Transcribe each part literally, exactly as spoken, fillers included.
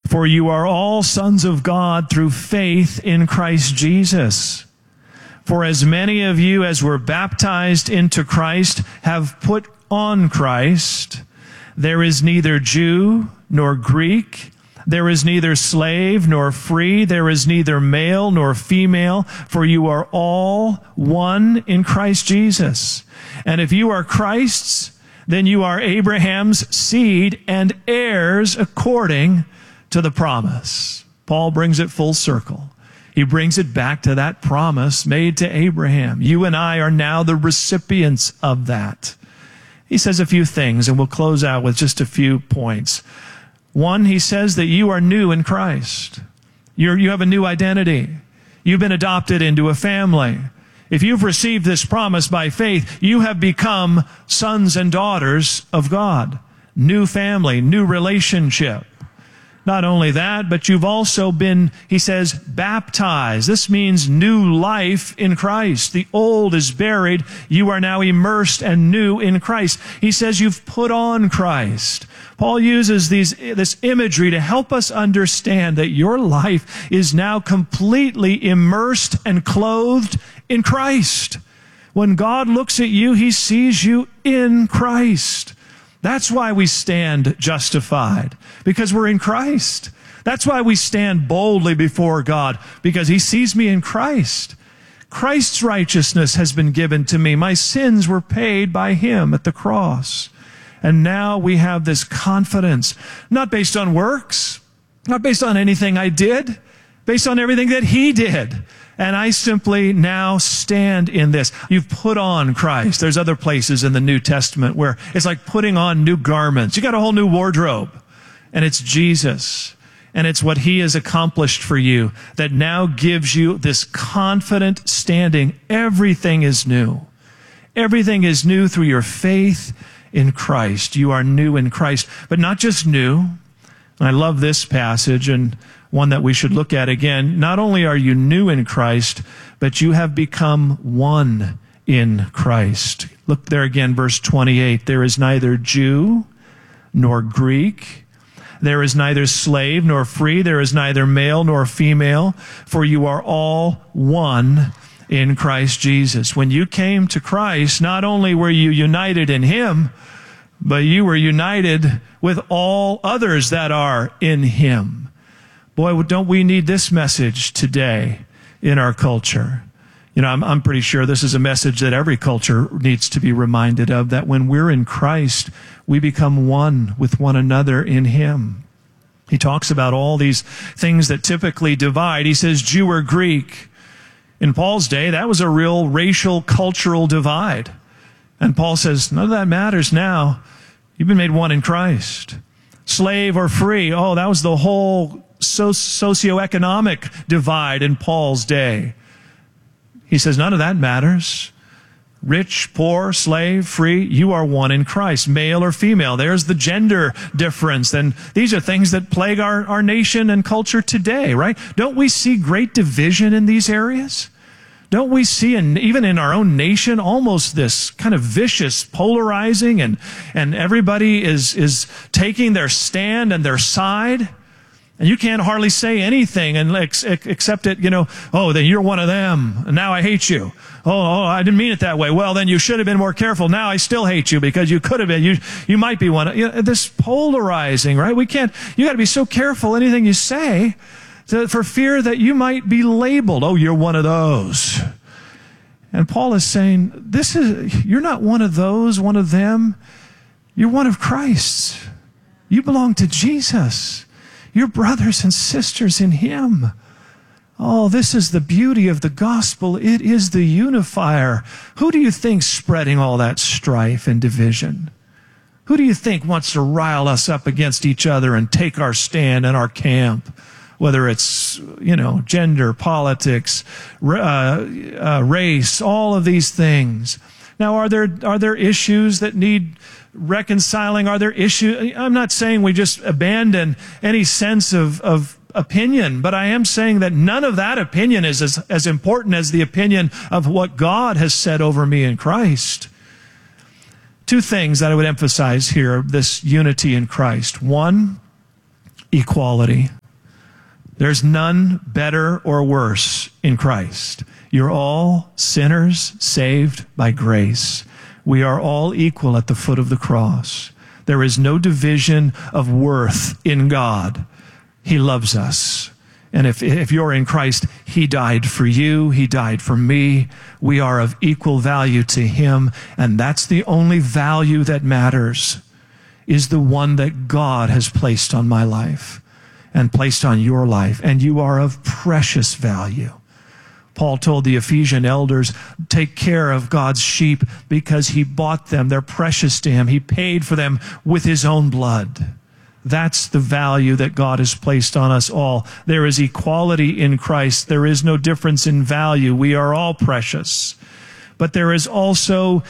For you are all sons of God through faith in Christ Jesus. For as many of you as were baptized into Christ have put on Christ. There is neither Jew nor Greek. There is neither slave nor free. There is neither male nor female. For you are all one in Christ Jesus. And if you are Christ's, then you are Abraham's seed and heirs according to the promise. Paul brings it full circle. He brings it back to that promise made to Abraham. You and I are now the recipients of that. He says a few things, and we'll close out with just a few points. One, he says that you are new in Christ. You're, you have a new identity. You've been adopted into a family. If you've received this promise by faith, you have become sons and daughters of God. New family, new relationship. Not only that, but you've also been, he says, baptized. This means new life in Christ. The old is buried. You are now immersed and new in Christ. He says you've put on Christ. Paul uses these, this imagery to help us understand that your life is now completely immersed and clothed in Christ. When God looks at you, he sees you in Christ. That's why we stand justified, because we're in Christ. That's why we stand boldly before God, because he sees me in Christ. Christ's righteousness has been given to me. My sins were paid by him at the cross. And now we have this confidence, not based on works, not based on anything I did, based on everything that he did. And I simply now stand in this. You've put on Christ. There's other places in the New Testament where it's like putting on new garments. You got a whole new wardrobe. And it's Jesus. And it's what he has accomplished for you that now gives you this confident standing. Everything is new. Everything is new through your faith in Christ. You are new in Christ. But not just new. And I love this passage, and one that we should look at again. Not only are you new in Christ, but you have become one in Christ. Look there again, verse twenty-eight. There is neither Jew nor Greek. There is neither slave nor free. There is neither male nor female. For you are all one in Christ Jesus. When you came to Christ, not only were you united in him, but you were united with all others that are in him. Boy, don't we need this message today in our culture. You know, I'm, I'm pretty sure this is a message that every culture needs to be reminded of, that when we're in Christ, we become one with one another in him. He talks about all these things that typically divide. He says Jew or Greek. In Paul's day, that was a real racial, cultural divide. And Paul says, none of that matters now. You've been made one in Christ. Slave or free, oh, that was the whole so socioeconomic divide in Paul's day. He says, none of that matters. Rich, poor, slave, free, you are one in Christ. Male or female, there's the gender difference. And these are things that plague our, our nation and culture today, right? Don't we see great division in these areas? Don't we see, in, even in our own nation, almost this kind of vicious polarizing, and, and everybody is, is taking their stand and their side? And you can't hardly say anything and ex- except it, you know, oh, then you're one of them, and now I hate you. Oh, oh, I didn't mean it that way. Well, then you should have been more careful. Now I still hate you because you could have been. You, you might be one of, you know, this polarizing, right? We can't, you got to be so careful anything you say to, for fear that you might be labeled. Oh, you're one of those. And Paul is saying, this is, you're not one of those, one of them. You're one of Christ's. You belong to Jesus. You're brothers and sisters in him. Oh, this is the beauty of the gospel. It is the unifier. Who do you think's spreading all that strife and division? Who do you think wants to rile us up against each other and take our stand in our camp? Whether it's, you know, gender, politics, uh, uh, race, all of these things. Now, are there, are there issues that need reconciling? Are there issues? I'm not saying we just abandon any sense of, of opinion, but I am saying that none of that opinion is as, as important as the opinion of what God has said over me in Christ. Two things that I would emphasize here, this unity in Christ. One, equality. There's none better or worse in Christ. You're all sinners saved by grace. We are all equal at the foot of the cross. There is no division of worth in God. He loves us. And if, if you're in Christ, He died for you. He died for me. We are of equal value to Him. And that's the only value that matters, is the one that God has placed on my life and placed on your life. And you are of precious value. Paul told the Ephesian elders, take care of God's sheep because He bought them. They're precious to Him. He paid for them with His own blood. That's the value that God has placed on us all. There is equality in Christ. There is no difference in value. We are all precious. But there is also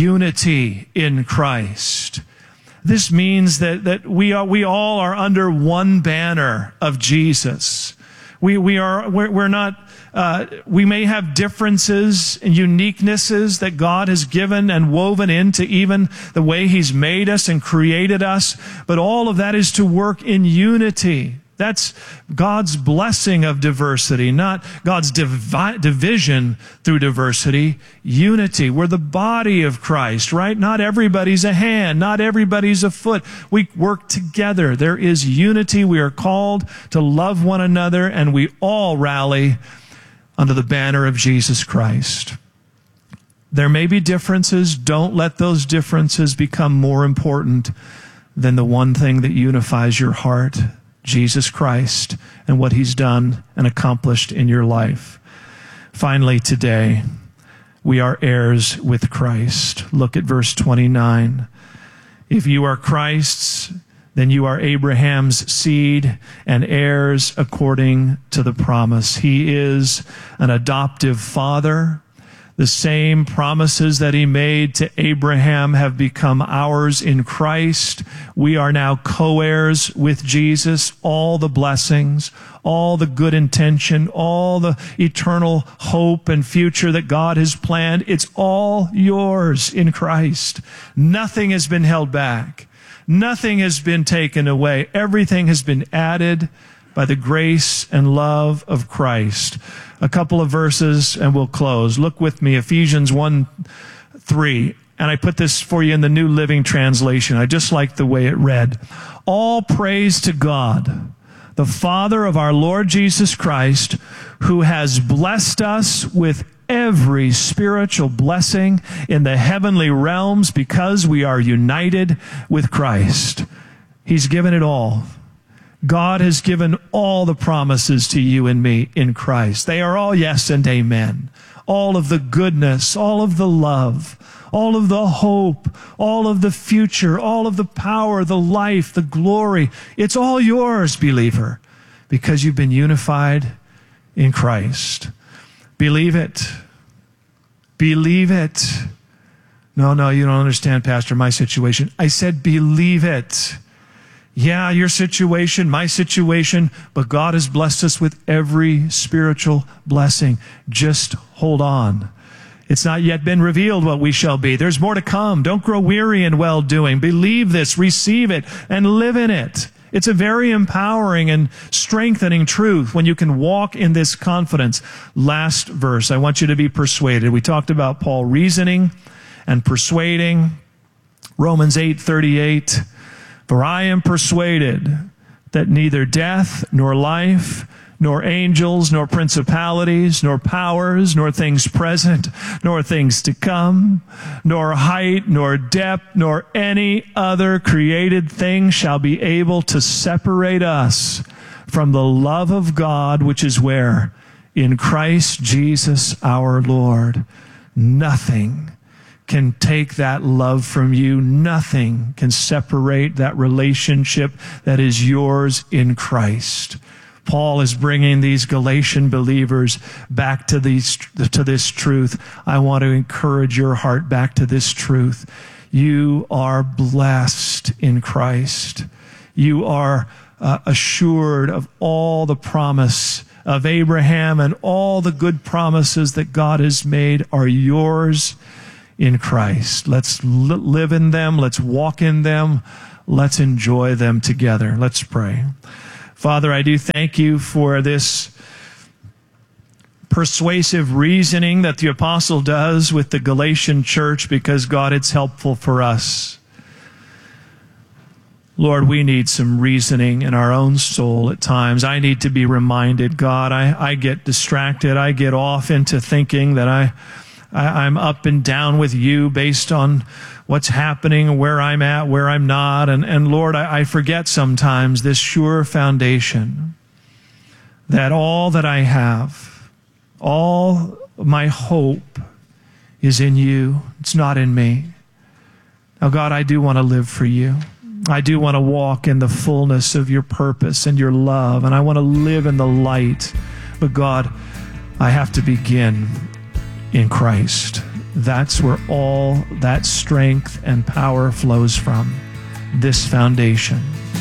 unity in Christ. This means that, that we are, we all are under one banner of Jesus. We, we are, we're, we're not, uh, we may have differences and uniquenesses that God has given and woven into even the way He's made us and created us, but all of that is to work in unity. That's God's blessing of diversity, not God's divi- division through diversity. Unity. We're the body of Christ, right? Not everybody's a hand. Not everybody's a foot. We work together. There is unity. We are called to love one another, and we all rally under the banner of Jesus Christ. There may be differences. Don't let those differences become more important than the one thing that unifies your heart, Jesus Christ, and what He's done and accomplished in your life. Finally, today, we are heirs with Christ. Look at verse twenty-nine. If you are Christ's, then you are Abraham's seed and heirs according to the promise. He is an adoptive father. The same promises that He made to Abraham have become ours in Christ. We are now co-heirs with Jesus. All the blessings, all the good intention, all the eternal hope and future that God has planned, it's all yours in Christ. Nothing has been held back. Nothing has been taken away. Everything has been added by the grace and love of Christ. A couple of verses and we'll close. Look with me, Ephesians one three. And I put this for you in the New Living Translation. I just like the way it read. All praise to God, the Father of our Lord Jesus Christ, who has blessed us with every spiritual blessing in the heavenly realms because we are united with Christ. He's given it all. God has given all the promises to you and me in Christ. They are all yes and amen. All of the goodness, all of the love, all of the hope, all of the future, all of the power, the life, the glory. It's all yours, believer, because you've been unified in Christ. Believe it. Believe it. No, no, you don't understand, Pastor, my situation. I said believe it. Yeah, your situation, my situation, but God has blessed us with every spiritual blessing. Just hold on. It's not yet been revealed what we shall be. There's more to come. Don't grow weary in well-doing. Believe this, receive it, and live in it. It's a very empowering and strengthening truth when you can walk in this confidence. Last verse, I want you to be persuaded. We talked about Paul reasoning and persuading. Romans eight thirty-eight. For I am persuaded that neither death, nor life, nor angels, nor principalities, nor powers, nor things present, nor things to come, nor height, nor depth, nor any other created thing shall be able to separate us from the love of God, which is where? In Christ Jesus our Lord. Nothing can take that love from you. Nothing can separate that relationship that is yours in Christ. Paul is bringing these Galatian believers back to these, to this truth. I want to encourage your heart back to this truth. You are blessed in Christ. You are uh, assured of all the promise of Abraham, and all the good promises that God has made are yours in Christ. Let's li- live in them. Let's walk in them. Let's enjoy them together. Let's pray. Father, I do thank you for this persuasive reasoning that the apostle does with the Galatian church, because, God, it's helpful for us. Lord, we need some reasoning in our own soul at times. I need to be reminded, God, I, I get distracted. I get off into thinking that I, I, I'm up and down with you based on what's happening, where I'm at, where I'm not. And, and Lord, I, I forget sometimes this sure foundation that all that I have, all my hope is in you. It's not in me. Now, God, I do want to live for you. I do want to walk in the fullness of your purpose and your love, and I want to live in the light. But God, I have to begin in Christ. That's where all that strength and power flows from, this foundation.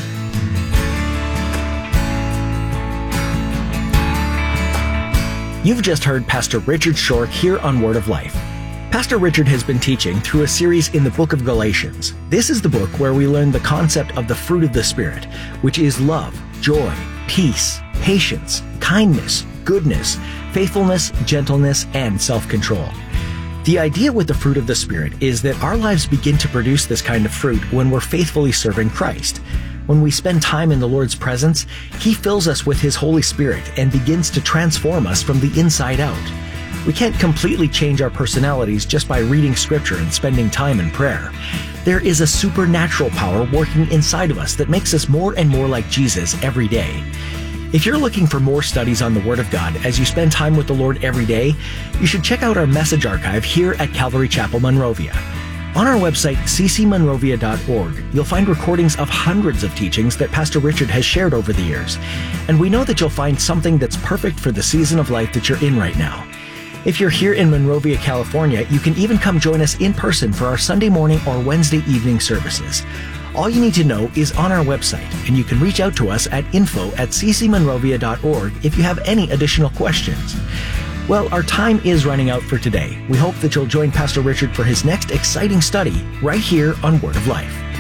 You've just heard Pastor Richard Shork here on Word of Life. Pastor Richard has been teaching through a series in the book of Galatians. This is the book where we learn the concept of the fruit of the Spirit, which is love, joy, peace, patience, kindness, goodness, faithfulness, gentleness, and self-control. The idea with the fruit of the Spirit is that our lives begin to produce this kind of fruit when we're faithfully serving Christ. When we spend time in the Lord's presence, He fills us with His Holy Spirit and begins to transform us from the inside out. We can't completely change our personalities just by reading Scripture and spending time in prayer. There is a supernatural power working inside of us that makes us more and more like Jesus every day. If you're looking for more studies on the Word of God as you spend time with the Lord every day, you should check out our message archive here at Calvary Chapel Monrovia. On our website, c c monrovia dot org, you'll find recordings of hundreds of teachings that Pastor Richard has shared over the years. And we know that you'll find something that's perfect for the season of life that you're in right now. If you're here in Monrovia, California, you can even come join us in person for our Sunday morning or Wednesday evening services. All you need to know is on our website, and you can reach out to us at info at c c monrovia dot org if you have any additional questions. Well, our time is running out for today. We hope that you'll join Pastor Richard for his next exciting study right here on Word of Life.